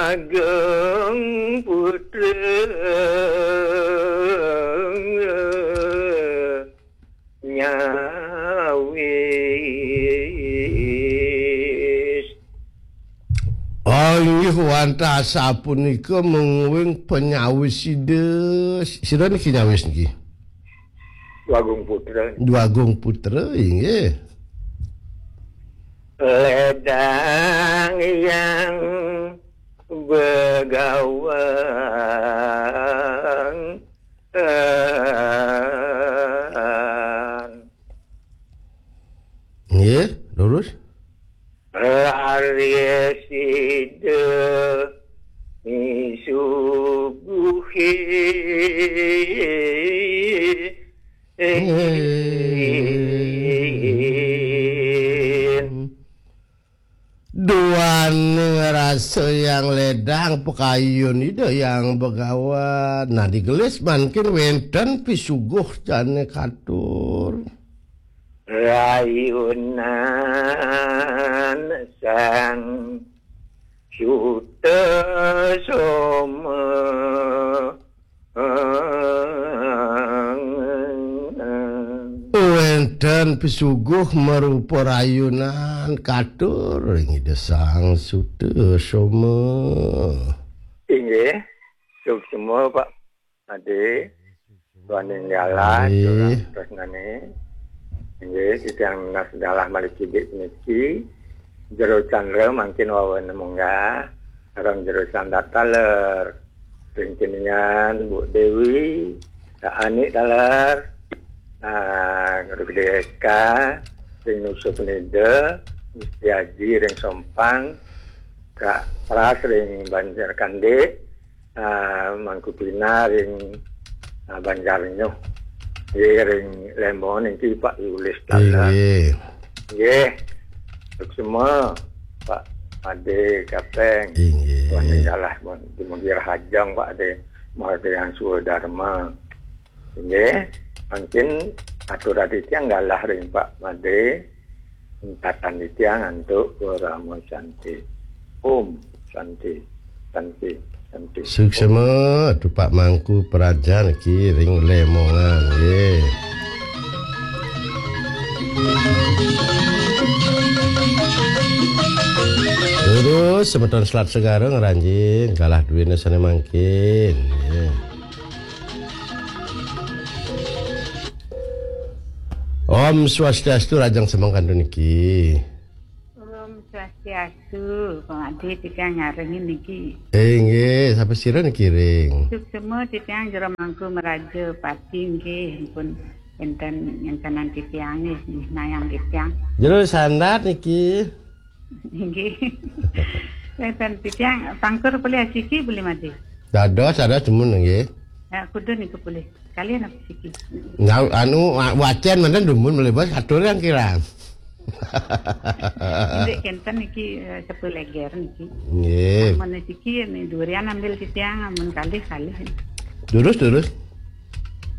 Ageng putra nyawis. Oh inggih wantah sapunika mengwing penyawis sida niki nyawis niki. Dwagung Putra inggih. Ledang yang begawang nggih, lurus. Aryasida misubuhi Duane rasa yang ledang pekayun ida yang begawan. Nah digelis mungkin wenten pisuguh jane katur. Rayunan sang Yuta soma wenten pisuguh merupa rayunan katur ing desang Suta Soma. Inggih, suk semua Pak Ade, tuaning jalan, terus nane. Inggih, sidang nasdalah Malikibik niki, jero candra mungkin wawan munggah, orang jero candra taler, ringkiningan Bu Dewi, Ani taler, Gede Eka, ring Nusa Penida, Mustiaji, ring Sompang, Kak Pras, ring Banjar Kande, Mangkupina, ring Banjarnyo, ring Lemon, ini Pak Yulis Tala. Nggih, untuk semua Pak Ade Kapeng, Tuan Jalah, di Mugir Hajang Pak Ade, Mahadrian Suhodharma. Nggih. Mungkin aturan ditiang galah ring Pak Made intatan ditiang untuk Ramo Santi Santi suksema tu Pak Mangku Praja niki ring Lemongan nggih. Terus semeton Selat Segara ngeranjing galah duwene sane mangkin nggih. Om Swastiastu Rajang Semangkan niki. Om Swastiastu, Pak Ade titiang nyarengi niki. Nggih, sapa sira niki ring? Suk semua titiang jero Mangku Meraja Pati nggih, pun enten nyentenan titiang nggih, nayang titiang. Jero sandar niki. Nggih. Enten titiang pangkur boleh asiki boleh Made. Dados ada demun nggih. Kudu niku boleh. Kalian apa siki? Nah, wacan menen dumun melebas katur yang kirang. Ndek kenten iki sepul leger niki. Nggih. Mun siki durian ambil titiang mun kalih. Durus.